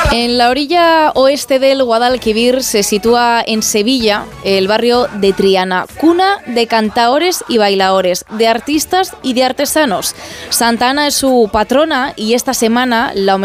En la orilla oeste del Guadalquivir se sitúa en Sevilla el barrio de Triana, cuna de cantaores y bailaores, de artistas y de artesanos. Santa Ana es su patrona y esta semana la